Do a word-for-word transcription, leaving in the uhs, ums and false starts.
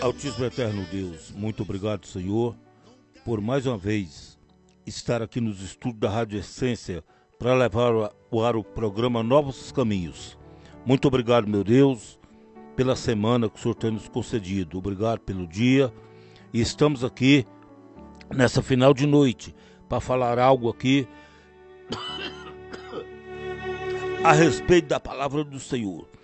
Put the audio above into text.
Altíssimo Eterno Deus, muito obrigado, Senhor, por mais uma vez estar aqui nos estudos da Rádio Essência para levar ao ar o programa Novos Caminhos. Muito obrigado, meu Deus, pela semana que o Senhor tem nos concedido. Obrigado pelo dia. E estamos aqui nessa final de noite para falar algo aqui a respeito da palavra do Senhor.